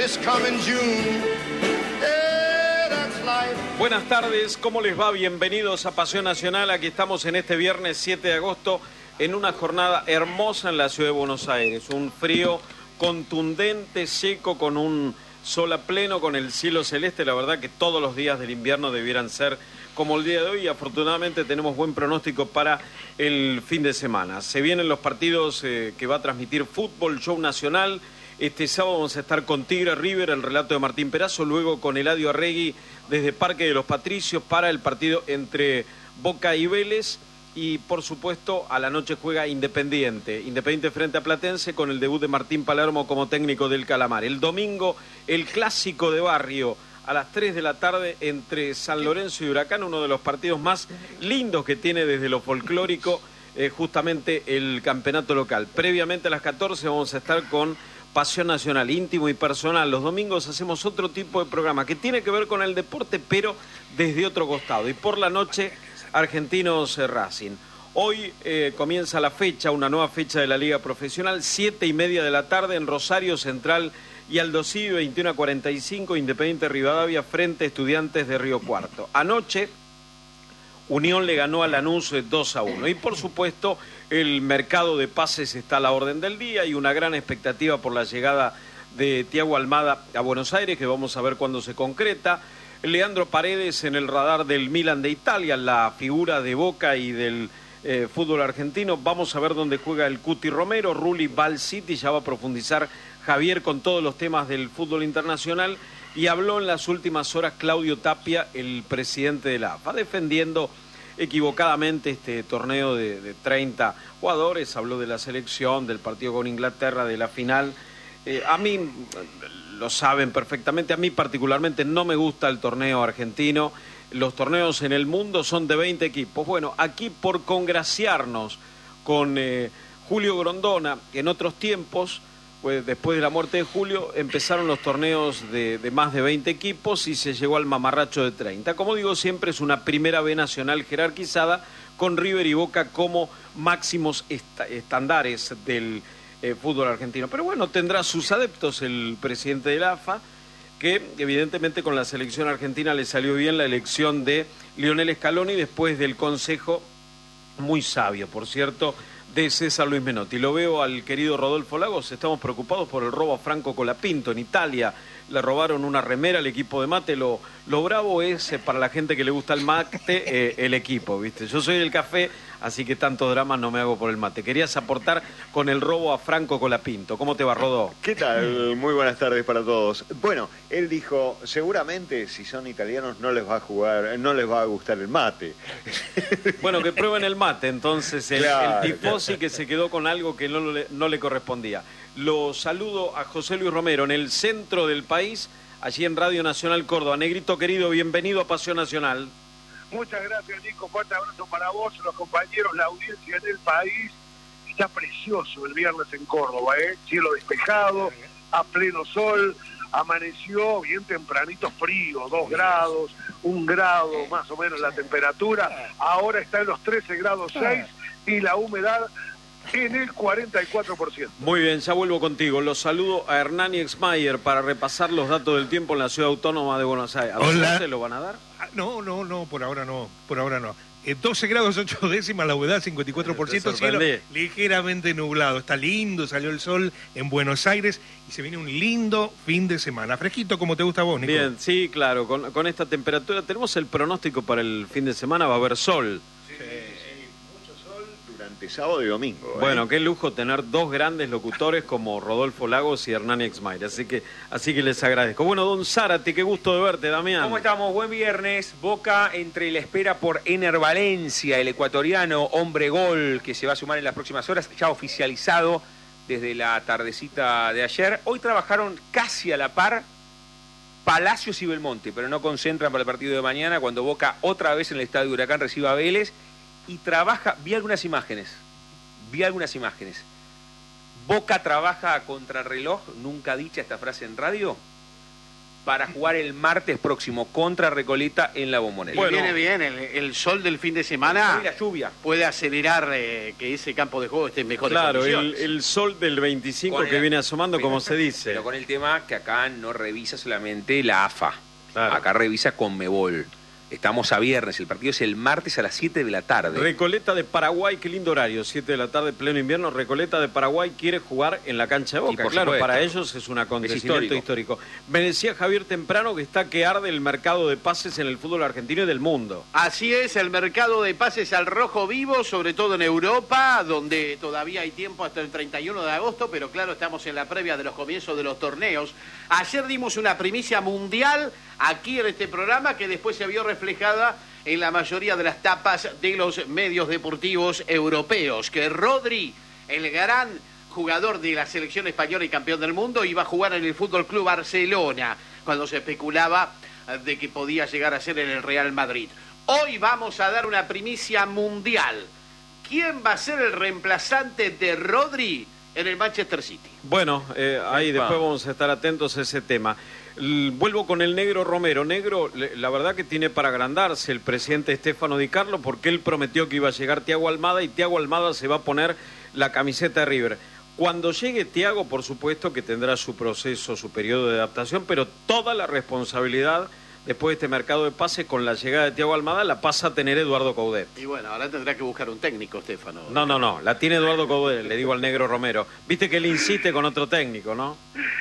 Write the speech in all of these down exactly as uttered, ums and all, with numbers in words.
this coming June. Yeah, that's life. Buenas tardes, ¿cómo les va? Bienvenidos a Pasión Nacional. Aquí estamos en este viernes siete de agosto en una jornada hermosa en la ciudad de Buenos Aires. Un frío contundente, seco, con un sol a pleno, con el cielo celeste. La verdad que todos los días del invierno debieran ser como el día de hoy, y afortunadamente tenemos buen pronóstico para el fin de semana. Se vienen los partidos eh, que va a transmitir Fútbol Show Nacional. Este sábado vamos a estar con Tigre River, el relato de Martín Perazo, luego con Eladio Arregui desde Parque de los Patricios para el partido entre Boca y Vélez. Y por supuesto a la noche juega Independiente, Independiente frente a Platense, con el debut de Martín Palermo como técnico del Calamar. El domingo el clásico de barrio a las tres de la tarde entre San Lorenzo y Huracán, uno de los partidos más lindos que tiene desde lo folclórico eh, justamente el campeonato local. Previamente a las catorce vamos a estar con Pasión Nacional, íntimo y personal. Los domingos hacemos otro tipo de programa que tiene que ver con el deporte, pero desde otro costado. Y por la noche, Argentinos Racing. Hoy eh, comienza la fecha, una nueva fecha de la Liga Profesional, siete y media de la tarde en Rosario Central y Aldo Civi, veintiuno a cuarenta y cinco, Independiente Rivadavia frente a Estudiantes de Río Cuarto. Anoche, Unión le ganó a Lanús dos a uno. Y por supuesto, el mercado de pases está a la orden del día y una gran expectativa por la llegada de Thiago Almada a Buenos Aires, que vamos a ver cuándo se concreta. Leandro Paredes en el radar del Milan de Italia, la figura de Boca y del eh, fútbol argentino. Vamos a ver dónde juega el Cuti Romero. Rulli va al City, ya va a profundizar Javier con todos los temas del fútbol internacional. Y habló en las últimas horas Claudio Tapia, el presidente de la A F A, defendiendo equivocadamente este torneo de, de treinta jugadores. Habló de la selección, del partido con Inglaterra, de la final. Eh, a mí, lo saben perfectamente, a mí particularmente no me gusta el torneo argentino. Los torneos en el mundo son de veinte equipos. Bueno, aquí por congraciarnos con eh, Julio Grondona, en otros tiempos, pues después de la muerte de Julio, empezaron los torneos de, de más de veinte equipos y se llegó al mamarracho de treinta. Como digo siempre, es una primera B nacional jerarquizada, con River y Boca como máximos est- estándares del Eh, fútbol argentino. Pero bueno, tendrá sus adeptos el presidente de la A F A, que evidentemente con la selección argentina le salió bien la elección de Lionel Scaloni después del consejo muy sabio, por cierto, de César Luis Menotti. Lo veo al querido Rodolfo Lagos. Estamos preocupados por el robo a Franco Colapinto en Italia. Le robaron una remera al equipo de mate. Lo, lo bravo es, eh, para la gente que le gusta el mate, eh, el equipo, ¿viste? Yo soy del café, así que tanto drama no me hago por el mate. Querías aportar con el robo a Franco Colapinto. ¿Cómo te va, Rodó? ¿Qué tal? Muy buenas tardes para todos. Bueno, él dijo, seguramente si son italianos no les va a jugar, no les va a gustar el mate. Bueno, que prueben el mate, entonces, el, Claro, el tifosi que se quedó con algo que no le, no le correspondía. Lo saludo a José Luis Romero en el centro del país, allí en Radio Nacional Córdoba. Negrito querido, bienvenido a Pasión Nacional. Muchas gracias, Nico. Fuerte abrazo para vos, los compañeros, la audiencia del país. Está precioso el viernes en Córdoba, ¿eh? Cielo despejado, a pleno sol. Amaneció bien tempranito frío, dos grados, un grado más o menos la temperatura. Ahora está en los trece grados seis y la humedad en el cuarenta y cuatro por ciento. Muy bien, ya vuelvo contigo. Los saludo a Hernán Exmayer para repasar los datos del tiempo en la ciudad autónoma de Buenos Aires. ¿A Hola. se lo van a dar? Ah, No, no, no, por ahora no, por ahora no. Eh, doce grados ocho décimas, la humedad cincuenta y cuatro por ciento, Te cielo sorprendí. ligeramente nublado. Está lindo, salió el sol en Buenos Aires y se viene un lindo fin de semana. Fresquito como te gusta a vos, Nico. Bien, sí, claro, con, con esta temperatura tenemos el pronóstico para el fin de semana, va a haber sol. Durante sábado y domingo. ¿eh? Bueno, qué lujo tener dos grandes locutores como Rodolfo Lagos y Hernán Exmayer, así que, así que les agradezco. Bueno, don Zárate, qué gusto de verte, Damián. ¿Cómo estamos? Buen viernes. Boca entre la espera por Ener Valencia, el ecuatoriano, hombre gol, que se va a sumar en las próximas horas, ya oficializado desde la tardecita de ayer. Hoy trabajaron casi a la par Palacios y Belmonte, pero no concentran para el partido de mañana, cuando Boca otra vez en el estadio de Huracán reciba a Vélez. Y trabaja, vi algunas imágenes, vi algunas imágenes. Boca trabaja a contrarreloj, nunca dicha esta frase en radio, para jugar el martes próximo contra Recoleta en la Bombonera. Bueno, viene bien, el, el sol del fin de semana y la lluvia puede acelerar eh, que ese campo de juego esté en mejores claro, condiciones. el, el sol del veinticinco Con que el- viene asomando, pero- como se dice. Pero con el tema que acá no revisa solamente la A F A, Claro. acá revisa Conmebol. Estamos a viernes, el partido es el martes a las siete de la tarde. Recoleta de Paraguay, qué lindo horario, siete de la tarde, pleno invierno. Recoleta de Paraguay quiere jugar en la cancha de Sí, Boca. por Claro, supuesto. para ellos es un acontecimiento Es histórico. Me decía Javier temprano que está que arde el mercado de pases en el fútbol argentino y del mundo. Así es, el mercado de pases al rojo vivo, sobre todo en Europa, donde todavía hay tiempo hasta el treinta y uno de agosto, pero claro, estamos en la previa de los comienzos de los torneos. Ayer dimos una primicia mundial aquí en este programa que después se vio reflejada en la mayoría de las tapas de los medios deportivos europeos, que Rodri, el gran jugador de la selección española y campeón del mundo, iba a jugar en el Fútbol Club Barcelona, cuando se especulaba de que podía llegar a ser en el Real Madrid. Hoy vamos a dar una primicia mundial. ¿Quién va a ser el reemplazante de Rodri en el Manchester City? Bueno, eh, ahí Epa. después vamos a estar atentos a ese tema. L- Vuelvo con el negro Romero. Negro, le- la verdad que tiene para agrandarse el presidente Stefano Di Carlo, porque él prometió que iba a llegar Thiago Almada y Thiago Almada se va a poner la camiseta de River. Cuando llegue Thiago, por supuesto que tendrá su proceso, su periodo de adaptación, pero toda la responsabilidad después de este mercado de pases con la llegada de Thiago Almada la pasa a tener Eduardo Coudet. Y bueno, ahora tendrá que buscar un técnico, Stefano. No, no, no, la tiene Eduardo Coudet, le digo al negro Romero. Viste que él insiste con otro técnico, ¿no?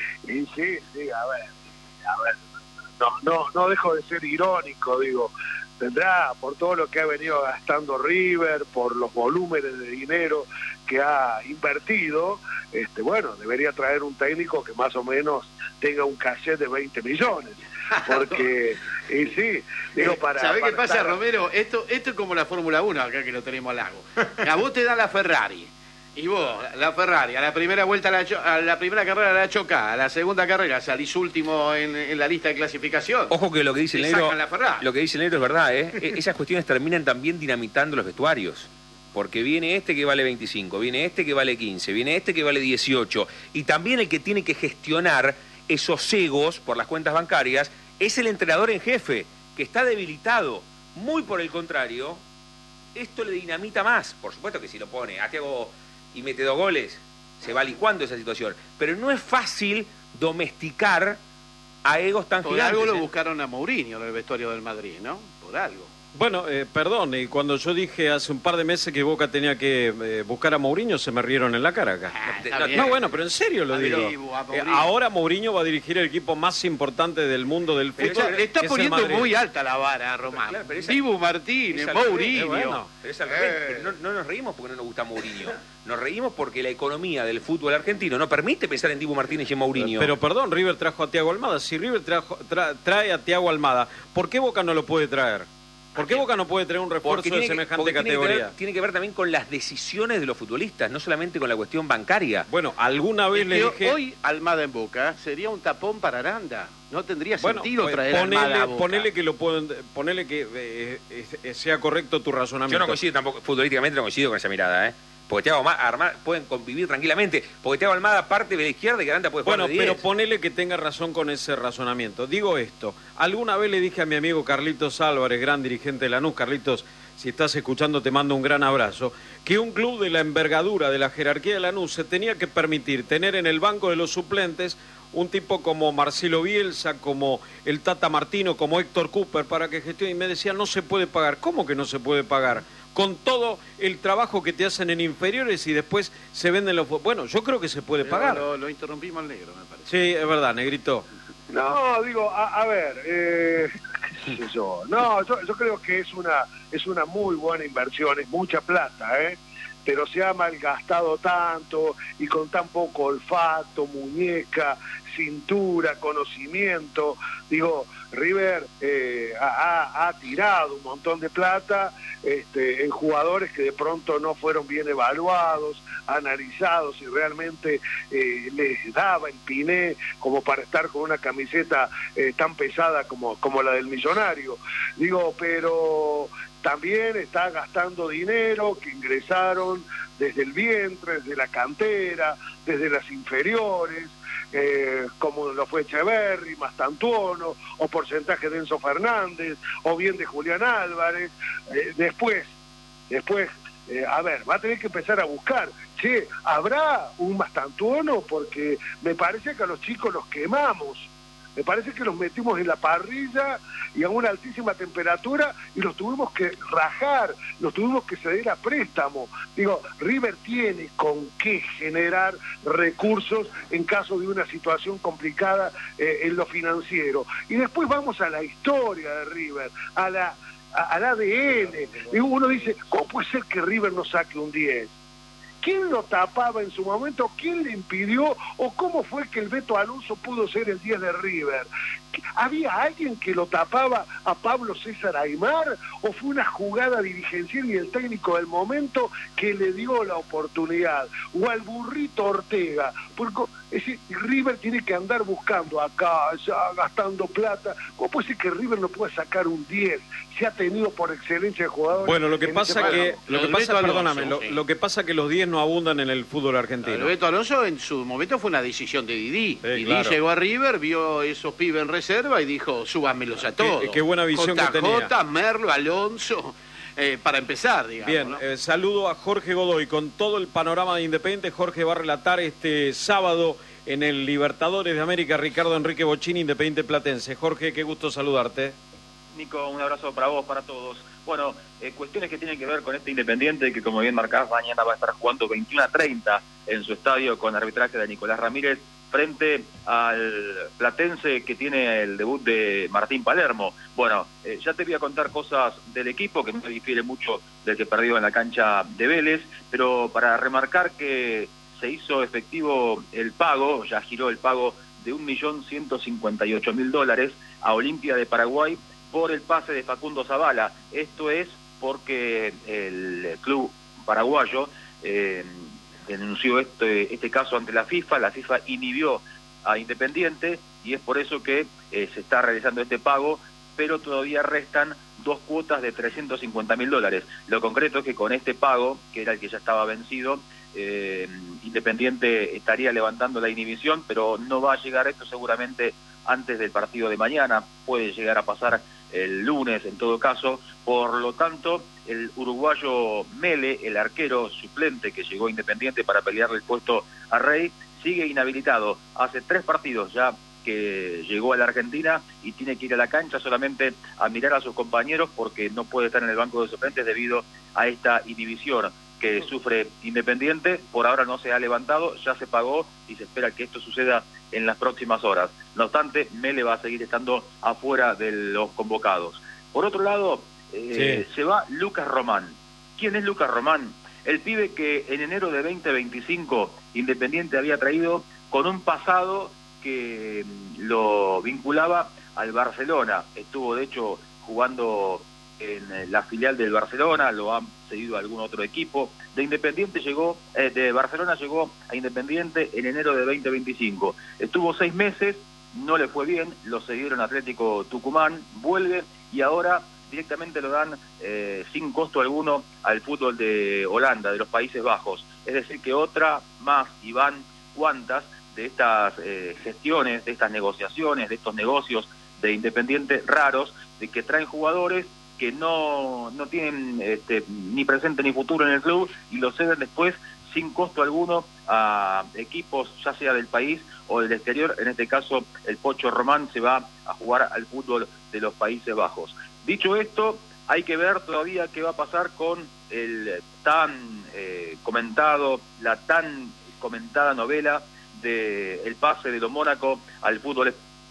Y sí, sí, a ver, a ver, no, no, no dejo de ser irónico, digo, tendrá por todo lo que ha venido gastando River, por los volúmenes de dinero que ha invertido, este, bueno, debería traer un técnico que más o menos tenga un cachet de veinte millones, porque, y sí, digo, para... ¿Sabés qué para pasa, estar- Romero? Esto, esto es como la Fórmula uno, acá que lo tenemos al lago. A vos te dan la Ferrari. Y vos, la Ferrari, a la primera vuelta, la, cho- a la primera carrera la chocás, a la segunda carrera salís último en, en la lista de clasificación. Ojo que lo que dice el Te negro, sacan la Ferrari. lo que dice el negro es verdad, ¿eh? E- Esas cuestiones terminan también dinamitando los vestuarios. Porque viene este que vale veinticinco, viene este que vale quince, viene este que vale dieciocho. Y también el que tiene que gestionar esos egos por las cuentas bancarias es el entrenador en jefe, que está debilitado. Muy por el contrario, esto le dinamita más. Por supuesto que si lo pone a Thiago y mete dos goles, se va licuando esa situación. Pero no es fácil domesticar a egos tan Por gigantes. algo lo ¿eh? buscaron a Mourinho en el vestuario del Madrid, ¿no? Por algo. Bueno, eh, perdón, y cuando yo dije hace un par de meses que Boca tenía que eh, buscar a Mourinho, se me rieron en la cara acá. Ah, te- está no, bien. No, bueno, pero en serio lo Ah, digo. pero, a Eh, Mourinho. ahora Mourinho va a dirigir el equipo más importante del mundo del Le fútbol. está, le está que es el poniendo Madrid. muy alta la vara, Román. Claro, pero esa- Dibu Martínez, Es al revés, Mourinho. eh, bueno. Pero es al revés. Eh. Pero no, no nos reímos porque no nos gusta Mourinho. Nos reímos porque la economía del fútbol argentino no permite pensar en Dibu Martínez y en Mourinho. Pero perdón, River trajo a Thiago Almada. Si River trajo- tra- trae a Thiago Almada, ¿por qué Boca no lo puede traer? ¿Por qué Boca no puede traer un refuerzo porque de tiene que, semejante porque tiene que categoría? ver- tiene que ver también con las decisiones de los futbolistas, no solamente con la cuestión bancaria. Bueno, alguna vez Es le que dije... hoy Almada en Boca sería un tapón para Aranda. No tendría Bueno, sentido pues, traer a Almada a ponele, Boca. ponele que lo pueden, ponele que eh, eh, sea correcto tu razonamiento. Yo no coincido tampoco, futbolísticamente no coincido con esa mirada, ¿eh? Porque Thiago Almada, Armada pueden convivir tranquilamente. Porque Thiago Almada parte de la izquierda y que Aranda puede jugar Bueno, de diez. pero ponele que tenga razón con ese razonamiento. Digo esto, alguna vez le dije a mi amigo Carlitos Álvarez, gran dirigente de Lanús, Carlitos, si estás escuchando te mando un gran abrazo, que un club de la envergadura, de la jerarquía de Lanús, se tenía que permitir tener en el banco de los suplentes un tipo como Marcelo Bielsa, como el Tata Martino, como Héctor Cooper, para que gestione. Y me decía, no se puede pagar. ¿Cómo que no se puede pagar? Con todo el trabajo que te hacen en inferiores y después se venden los... Bueno, yo creo que se puede Pero pagar. Lo, lo interrumpimos al negro, me parece. Sí, es verdad, Negrito. No, digo, a, a ver, eh, qué sé yo. No, yo, yo creo que es una es una muy buena inversión, es mucha plata, ¿eh? Pero se ha malgastado tanto y con tan poco olfato, muñeca, cintura, conocimiento. Digo, River eh, ha, ha- ha tirado un montón de plata este, en jugadores que de pronto no fueron bien evaluados, analizados y realmente eh, les daba el piné como para estar con una camiseta eh, tan pesada como, como la del Millonario. Digo, pero también está gastando dinero que ingresaron desde el vientre, desde la cantera, desde las inferiores. eh, como lo fue Echeverri, Mastantuono, o porcentaje de Enzo Fernández, o bien de Julián Álvarez. Eh, después, después, eh, a ver, va a tener que empezar a buscar. Che, ¿habrá un Mastantuono? Porque me parece que a los chicos los quemamos. Me parece que los metimos en la parrilla y a una altísima temperatura y los tuvimos que rajar, los tuvimos que ceder a préstamo. Digo, River tiene con qué generar recursos en caso de una situación complicada eh, en lo financiero. Y después vamos a la historia de River, a la, a, al A D N. Y uno dice, ¿cómo puede ser que River no saque un diez? ¿Quién lo tapaba en su momento? ¿Quién le impidió? ¿O cómo fue que el Beto Alonso pudo ser el diez de River? ¿Había alguien que lo tapaba a Pablo César Aimar? ¿O fue una jugada dirigencial y el técnico del momento que le dio la oportunidad? ¿O al burrito Ortega? Porque es decir, River tiene que andar buscando acá, allá, gastando plata. ¿Cómo puede ser que River no pueda sacar un diez? Se ha tenido por excelencia de jugadores. Bueno, lo que pasa que, lo que pasa, perdóname, lo, sí. lo que pasa que los diez no abundan en el fútbol argentino. El Beto Alonso en su momento fue una decisión de Didi. Sí, Didi claro. llegó a River, vio esos pibes en reserva y dijo, súbanmelos a todos. Qué, qué buena visión J J, que tenía. Merlo, Alonso, eh, para empezar, digamos. Bien, ¿no? eh, saludo a Jorge Godoy. Con todo el panorama de Independiente, Jorge va a relatar este sábado en el Libertadores de América, Ricardo Enrique Bochini, Independiente Platense. Jorge, qué gusto saludarte. Nico, un abrazo para vos, para todos. Bueno, eh, cuestiones que tienen que ver con este Independiente, que como bien marcás, mañana va a estar jugando veintiuno a treinta en su estadio con arbitraje de Nicolás Ramírez, frente al Platense que tiene el debut de Martín Palermo. Bueno, eh, ya te voy a contar cosas del equipo, que no difiere mucho del que perdió en la cancha de Vélez, pero para remarcar que se hizo efectivo el pago, ya giró el pago de un millón ciento cincuenta y ocho mil dólares a Olimpia de Paraguay por el pase de Facundo Zavala. Esto es porque el club paraguayo eh, denunció este, este caso ante la FIFA, la FIFA inhibió a Independiente y es por eso que eh, se está realizando este pago, pero todavía restan dos cuotas de trescientos cincuenta mil dólares. Lo concreto es que con este pago, que era el que ya estaba vencido, eh, Independiente estaría levantando la inhibición, pero no va a llegar esto seguramente antes del partido de mañana, puede llegar a pasar el lunes en todo caso. Por lo tanto, el uruguayo Mele, el arquero suplente que llegó a Independiente para pelearle el puesto a Rey, sigue inhabilitado. Hace tres partidos ya que llegó a la Argentina y tiene que ir a la cancha solamente a mirar a sus compañeros porque no puede estar en el banco de suplentes debido a esta inhibición que sufre Independiente. Por ahora no se ha levantado, ya se pagó y se espera que esto suceda en las próximas horas. No obstante, Mele va a seguir estando afuera de los convocados. Por otro lado, eh, sí. se va Lucas Román. ¿Quién es Lucas Román? El pibe que en enero de veinte veinticinco Independiente había traído con un pasado que lo vinculaba al Barcelona. Estuvo de hecho jugando en la filial del Barcelona, lo han cedido a algún otro equipo. De Independiente llegó, eh, de Barcelona llegó a Independiente en enero de veinte veinticinco. Estuvo seis meses, no le fue bien, lo cedieron a Atlético Tucumán, vuelve y ahora directamente lo dan eh, sin costo alguno al fútbol de Holanda, de los Países Bajos. Es decir que otra más, y van cuantas de estas eh, gestiones, de estas negociaciones, de estos negocios de Independiente raros, de que traen jugadores que no, no tienen este, ni presente ni futuro en el club y lo ceden después sin costo alguno a equipos ya sea del país o del exterior. En este caso el Pocho Román se va a jugar al fútbol de los Países Bajos. Dicho esto, hay que ver todavía qué va a pasar con el tan eh, comentado, la tan comentada novela de el pase de lo Mónaco al fútbol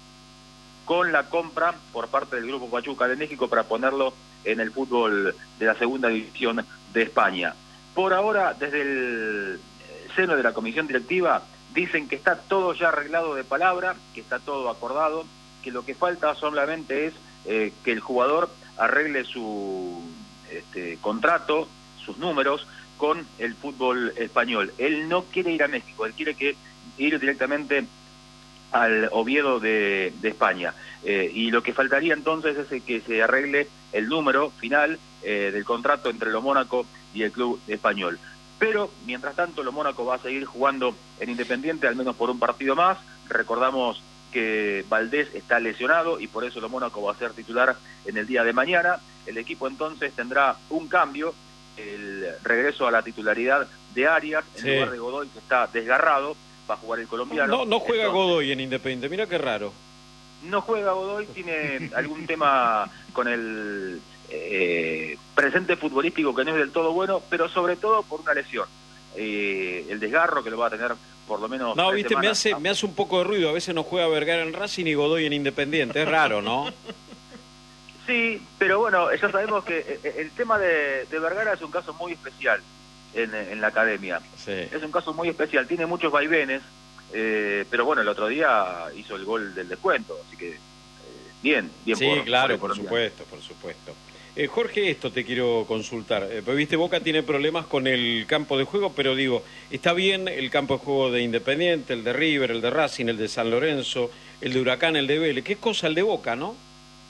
con la compra por parte del Grupo Pachuca de México para ponerlo en el fútbol de la segunda división de España. Por ahora, desde el seno de la comisión directiva, dicen que está todo ya arreglado de palabra, que está todo acordado, que lo que falta solamente es eh, que el jugador arregle su este, contrato, sus números, con el fútbol español. Él no quiere ir a México, él quiere que ir directamente al Oviedo de, de España. Eh, y lo que faltaría entonces es que se arregle el número final eh, del contrato entre lo Mónaco y el club español. Pero, mientras tanto, lo Mónaco va a seguir jugando en Independiente, al menos por un partido más. Recordamos que Valdés está lesionado y por eso lo Mónaco va a ser titular en el día de mañana. El equipo entonces tendrá un cambio, el regreso a la titularidad de Arias en Sí. lugar de Godoy, que está desgarrado, va a jugar el colombiano. No, no juega Entonces, Godoy en Independiente, mira qué raro. no juega Godoy, tiene algún tema con el eh, presente futbolístico que no es del todo bueno, pero sobre todo por una lesión. Eh, el desgarro que lo va a tener por lo menos No, tres viste, me semanas. hace, me hace un poco de ruido. A veces no juega Vergara en Racing y Godoy en Independiente. Es raro, ¿no? Sí, pero bueno, ya sabemos que el tema de, de Vergara es un caso muy especial en, en la academia. Sí. Es un caso muy especial, tiene muchos vaivenes, eh, pero bueno, el otro día hizo el gol del descuento, así que eh, bien, bien Sí, por, claro, el por colombiano. supuesto, por supuesto. Eh, Jorge, esto te quiero consultar. Eh, pues, viste, Boca tiene problemas con el campo de juego, pero digo, está bien el campo de juego de Independiente, el de River, el de Racing, el de San Lorenzo, el de Huracán, el de Vélez. ¿Qué cosa el de Boca, no?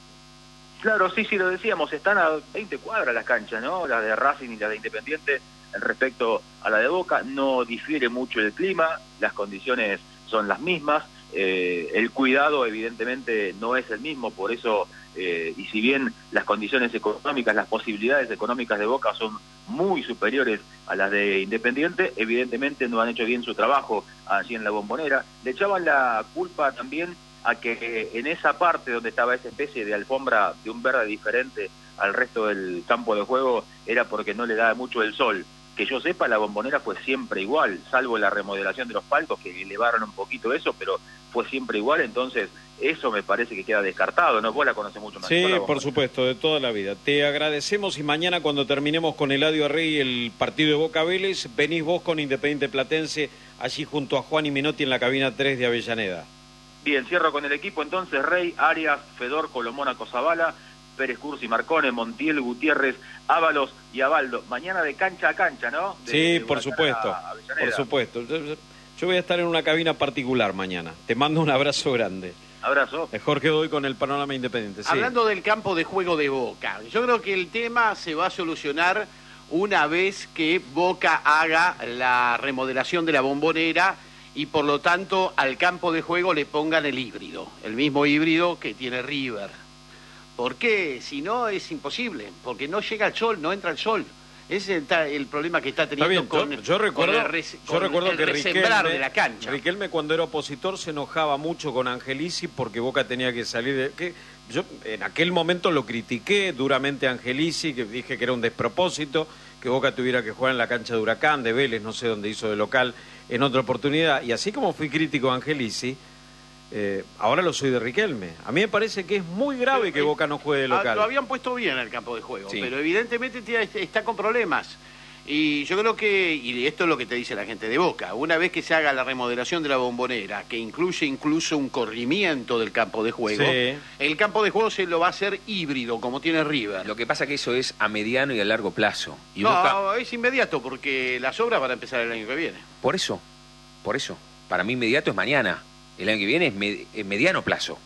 Claro, sí, sí, lo decíamos, están a veinte cuadras las canchas, ¿no? Las de Racing y las de Independiente, respecto a la de Boca, no difiere mucho el clima, las condiciones son las mismas, eh, el cuidado evidentemente no es el mismo, por eso, eh, y si bien las condiciones económicas, las posibilidades económicas de Boca son muy superiores a las de Independiente, evidentemente no han hecho bien su trabajo allí en la Bombonera. Le echaban la culpa también a que en esa parte donde estaba esa especie de alfombra de un verde diferente al resto del campo de juego era porque no le daba mucho el sol. Que yo sepa, la Bombonera fue siempre igual, salvo la remodelación de los palcos que elevaron un poquito eso, pero fue siempre igual, entonces eso me parece que queda descartado, ¿no? Vos la conocés mucho más. Sí, la por Bombonera. supuesto, de toda la vida. Te agradecemos y mañana cuando terminemos con Eladio Rey el partido de Boca Vélez, venís vos con Independiente Platense allí junto a Juan y Menotti en la cabina tres de Avellaneda. Bien, cierro con el equipo entonces: Rey, Arias, Fedor, Colomona, Cosabala, Pérez Cursi, Marcone, Montiel, Gutiérrez, Ábalos y Abaldo. Mañana de cancha a cancha, ¿no? De, Sí, de por Huracán supuesto, a Avellaneda. por supuesto. Yo, yo- yo voy a estar en una cabina particular mañana. Te mando un abrazo grande. Abrazo. Eh, Jorge Doy con el Panorama Independiente. Sí. Hablando del campo de juego de Boca, yo creo que el tema se va a solucionar una vez que Boca haga la remodelación de la Bombonera y por lo tanto al campo de juego le pongan el híbrido, el mismo híbrido que tiene River. ¿Por qué? Si no es imposible, porque no llega el sol, no entra el sol. Ese es el, el problema que está Está teniendo bien, con, yo, yo recuerdo, con el, res- yo con recuerdo el que resembrar Riquelme, de la cancha. Riquelme cuando era opositor se enojaba mucho con Angelici porque Boca tenía que salir de... Que yo en aquel momento lo critiqué duramente a Angelici, que dije que era un despropósito, que Boca tuviera que jugar en la cancha de Huracán, de Vélez, no sé dónde hizo de local en otra oportunidad. Y así como fui crítico a Angelici, eh, ahora lo soy de Riquelme. A mí me parece que es muy grave que Boca no juegue de Ah, local. Lo habían puesto bien en el campo de juego, Sí. pero evidentemente tiene- está con problemas. Y yo creo que, y esto es lo que te dice la gente de Boca, una vez que se haga la remodelación de la Bombonera, que incluye incluso un corrimiento del campo de juego, Sí. el campo de juego se lo va a hacer híbrido, como tiene River. Lo que pasa que eso es a mediano y a largo plazo. Y no, Boca, es inmediato, porque las obras van a empezar el año que viene. por eso, por eso. Para mí inmediato es mañana. El año que viene es, med- es mediano plazo.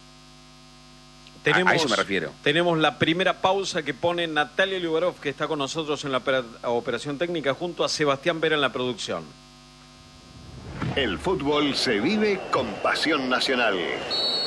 Tenemos, a eso me refiero. Tenemos la primera pausa que pone Natalia Liubarov, que está con nosotros en la opera- operación técnica, junto a Sebastián Vera en la producción. El fútbol se vive con pasión nacional.